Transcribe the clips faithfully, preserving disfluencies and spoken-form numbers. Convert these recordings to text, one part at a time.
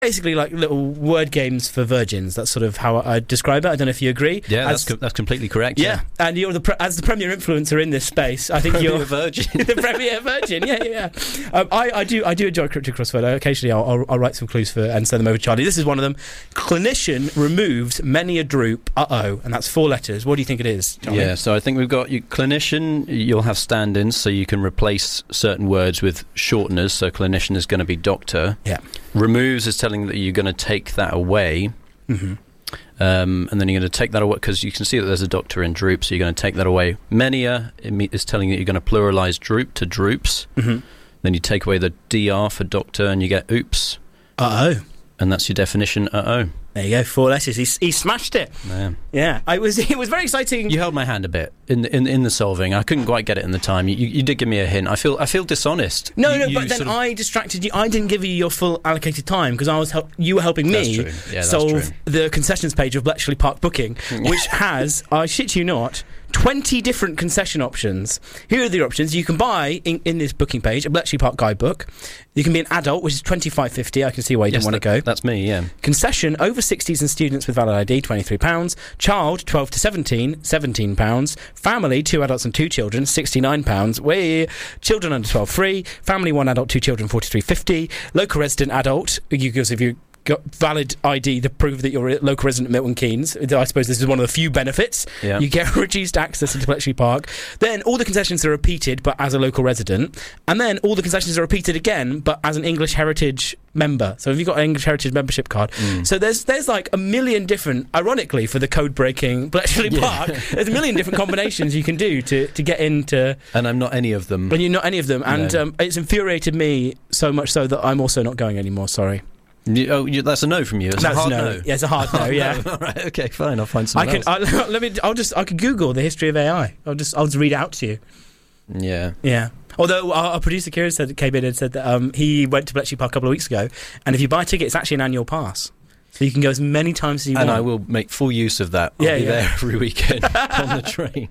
basically like little word games for virgins. That's sort of how I describe it. I don't know if you agree. Yeah, as, that's co- that's completely correct. Yeah, yeah. and you're the pre- as the premier influencer in this space. I think Premier you're virgin. the premier virgin. Yeah, yeah. yeah. Um, I, I do I do enjoy Cryptic Crossword. Occasionally, I'll, I'll, I'll write some clues for and send them over to Charlie. This is one of them. Clinician removes many a droop. Uh oh, and that's four letters. What do you think it is, Charlie? Yeah, so I think we've got you, clinician. You'll have stand-ins, so you can replace certain words with shorteners. So clinician is going to be doctor. Yeah. Removes is telling that you're going to take that away. Mm-hmm. Um, and then you're going to take that away because you can see that there's a doctor in droop, so you're going to take that away. Mania is telling that you're going to pluralise droop to droops. Mm-hmm. Then you take away the dr for doctor and you get oops. Uh oh. And that's your definition. Uh oh. There you go, four letters. He, he smashed it. Yeah. Yeah, I was. It was very exciting. You held my hand a bit in in in the solving. I couldn't quite get it in the time. You, you did give me a hint. I feel I feel dishonest. No, you, no, you but then sort of... I distracted you. I didn't give you your full allocated time because I was help- you were helping That's me true. Yeah, that's solve true. the concessions page of Bletchley Park Booking, which has, I shit you not, twenty different concession options. Here are the options you can buy in, in this booking page: a Bletchley Park guidebook. You can be an adult, which is twenty-five fifty. I can see why you yes, didn't want to that, go. That's me. Yeah. Concession over sixties and students with valid I D, twenty-three pounds. Child twelve to seventeen, seventeen pounds. Family two adults and two children, sixty-nine pounds. Way children under twelve, free. Family one adult, two children, forty-three fifty. Local resident adult, you because if you got valid I D that prove that you're a local resident of Milton Keynes. I suppose this is one of the few benefits. Yeah. You get reduced access into Bletchley Park. Then all the concessions are repeated, but as a local resident. And then all the concessions are repeated again, but as an English Heritage member. So have you got an English Heritage membership card? Mm. So there's there's like a million different, ironically for the code-breaking Bletchley Yeah. Park, there's a million different combinations you can do to, to get into... And I'm not any of them. When you're not any of them. And No. um, it's infuriated me so much so that I'm also not going anymore, sorry. You, oh, you, that's a no from you. It's That's a hard no. no. Yeah, it's a hard no. Yeah. All right. Okay. Fine. I'll find I something can. else. I, let me. I'll just. I could Google the history of A I. I'll just. I'll just read it out to you. Yeah. Yeah. Although our, our producer Kieran said that came in and said that um, he went to Bletchley Park a couple of weeks ago, and if you buy a ticket, it's actually an annual pass, so you can go as many times as you And want. I will make full use of that. I'll Yeah, be yeah. there every weekend on the train.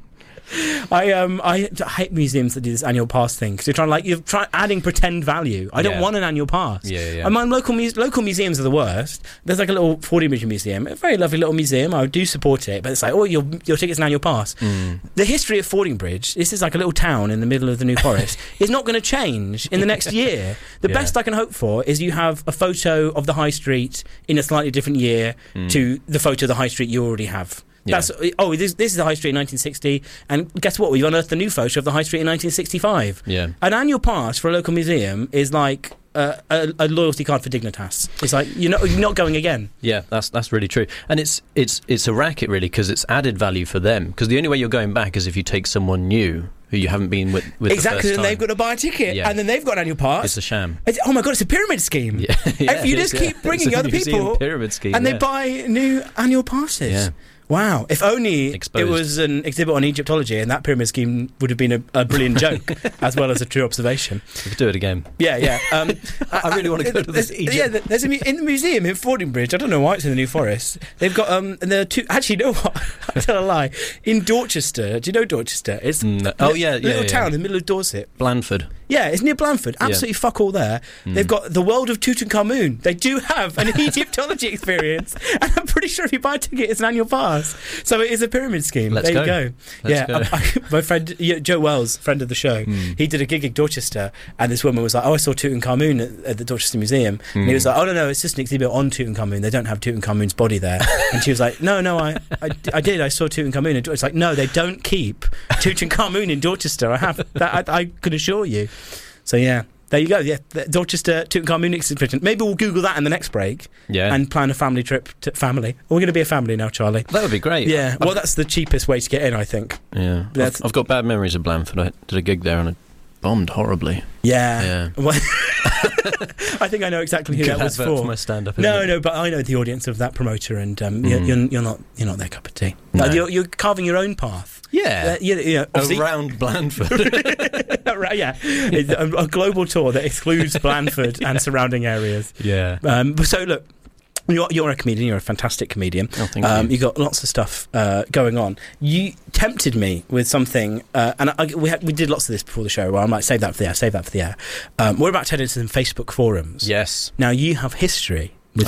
I um I hate museums that do this annual pass thing because you're trying like you're trying adding pretend value. I don't Yeah. want an annual pass. Yeah, yeah. And my local muse- local museums are the worst. There's like a little Fordham Museum, a very lovely little museum. I do support it, but it's like, oh, your your ticket's an annual pass. Mm. The history of Fordingbridge, this is like a little town in the middle of the New Forest, is not going to change in the next year. The Yeah. best I can hope for is you have a photo of the High Street in a slightly different year Mm. to the photo of the High Street you already have. Yeah. That's oh, this, this is the High Street in nineteen sixty, and guess what? We've unearthed a new photo of the High Street in nineteen sixty-five. Yeah. An annual pass for a local museum is like uh, a, a loyalty card for Dignitas. It's like you're not you're not going again. Yeah, that's that's really true, and it's it's it's a racket really because it's added value for them. Because the only way you're going back is if you take someone new who you haven't been with. with Exactly, the first and they've time. got to buy a ticket, Yeah. and then they've got an annual pass. It's a sham. It's, oh my god, it's a pyramid scheme. Yeah, yeah, If you it just is, keep yeah. bringing It's a other museum people, pyramid scheme, and they yeah. buy new annual passes. Yeah. Wow. If only Exposed. it was an exhibit on Egyptology and that pyramid scheme would have been a, a brilliant joke as well as a true observation. We could do it again. Yeah, yeah. Um, I really want to go to this there's- Egypt. Yeah, there's a mu- in the museum in Fordingbridge. I don't know why it's in the New Forest. They've got um, and there are two. Actually, you know what? I tell a lie. In Dorchester, do you know Dorchester? It's No. Oh, yeah, a little yeah, yeah. town in the middle of Dorset. Blandford. Yeah, it's near Blandford. Absolutely fuck all there. Hmm. They've got the world of Tutankhamun. They do have an Egyptology experience, and I'm pretty sure if you buy a ticket, it's an annual pass. So it is a pyramid scheme. Let's there go. you go. Let's yeah, go. I, I, my friend yeah, Joe Wells, friend of the show, Hmm. he did a gig in Dorchester, and this woman was like, "Oh, I saw Tutankhamun at, at the Dorchester Museum," and he Hmm. was like, "Oh no, no, it's just an exhibit on Tutankhamun. They don't have Tutankhamun's body there." And she was like, "No, no, I, I, I did. I saw Tutankhamun." And it's like, "No, they don't keep Tutankhamun in Dorchester. I have that. I, I can assure you." So yeah, there you go. Yeah, the Dorchester Tutankhamun exhibition. Maybe we'll Google that in the next break Yeah. and plan a family trip to family. We're going to be a family now, Charlie. That would be great. Yeah, I've- well, that's the cheapest way to get in, I think. Yeah. That's- I've, I've got bad memories of Blandford. I did a gig there and it bombed horribly. Yeah. Yeah. Well, I think I know exactly who Good that was advert for. my stand-up. No, isn't it? no, but I know the audience of that promoter, and um, you're, Mm. you're, you're not you're not their cup of tea. No. Uh, you're, you're carving your own path. Yeah. Uh, you, you know, obviously- Around Blandford. Right, yeah, It's a, a global tour that excludes Blandford and surrounding areas. yeah. Um, so look, you're, you're a comedian. You're a fantastic comedian. Oh, thank um, you. You've got lots of stuff uh, going on. You tempted me with something, uh, and I, we had, we did lots of this before the show. Well, I might save that for the air. Save that for the air. Um, we're about to head into some Facebook forums. Yes. Now you have history